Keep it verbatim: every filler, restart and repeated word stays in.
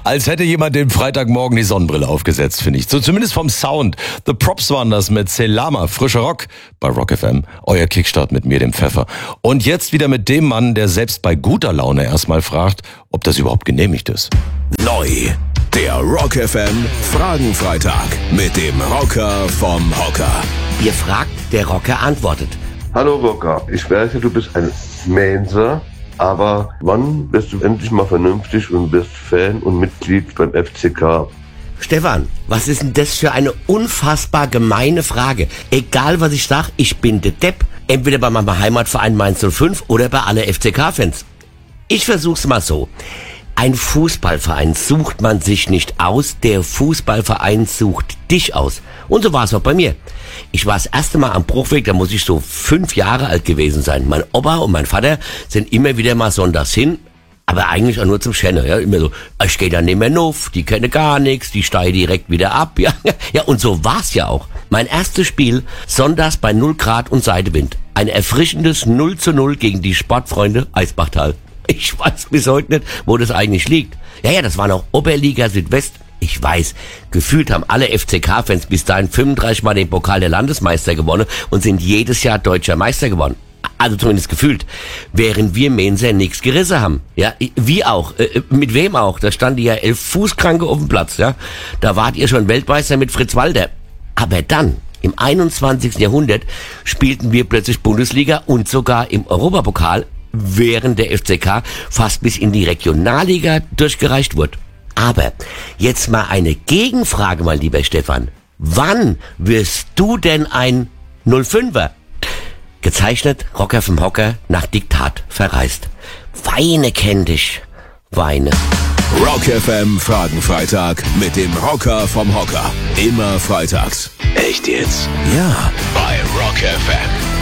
Als hätte jemand den Freitagmorgen die Sonnenbrille aufgesetzt, finde ich. So zumindest vom Sound. The Props waren das mit Selama, frischer Rock bei Rock F M. Euer Kickstart mit mir, dem Pfeffer. Und jetzt wieder mit dem Mann, der selbst bei guter Laune erstmal fragt, ob das überhaupt genehmigt ist. Neu, der Rock F M Fragenfreitag mit dem Rocker vom Hocker. Ihr fragt, der Rocker antwortet. Hallo Rocker, ich weiß ja, du bist ein Mainzer, aber wann wirst du endlich mal vernünftig und wirst Fan und Mitglied beim F C K? Stefan, was ist denn das für eine unfassbar gemeine Frage? Egal was ich sag, ich bin der Depp. Entweder bei meinem Heimatverein Mainz null fünf oder bei alle F C K-Fans. Ich versuch's mal so. Ein Fußballverein sucht man sich nicht aus, der Fußballverein sucht dich aus. Und so war es auch bei mir. Ich war das erste Mal am Bruchweg, da muss ich so fünf Jahre alt gewesen sein. Mein Opa und mein Vater sind immer wieder mal sonntags hin, aber eigentlich auch nur zum Schenne. Ja, immer so, ich gehe dann nicht mehr nuff, die kennen gar nichts, die steigen direkt wieder ab. Ja, ja, und so war's ja auch. Mein erstes Spiel, sonntags bei null Grad und Seidewind. Ein erfrischendes null zu null gegen die Sportfreunde Eisbachtal. Ich weiß bis heute nicht, wo das eigentlich liegt. Ja, ja, das war noch Oberliga Südwest. Ich weiß, gefühlt haben alle F C K-Fans bis dahin fünfunddreißig Mal den Pokal der Landesmeister gewonnen und sind jedes Jahr deutscher Meister geworden. Also zumindest gefühlt. Während wir Mainzer nichts gerissen haben. Ja, wie auch. Äh, mit wem auch? Da standen ja elf Fußkranke auf dem Platz. Ja, da wart ihr schon Weltmeister mit Fritz Walter. Aber dann, im einundzwanzigsten Jahrhundert, spielten wir plötzlich Bundesliga und sogar im Europapokal, während der F C K fast bis in die Regionalliga durchgereicht wurde. Aber jetzt mal eine Gegenfrage, mein lieber Stefan. Wann wirst du denn ein null fünfer? Gezeichnet, Rocker vom Hocker, nach Diktat verreist. Weine kenn dich, Weine. Rock F M Fragenfreitag mit dem Rocker vom Hocker. Immer freitags. Echt jetzt? Ja, bei Rock F M.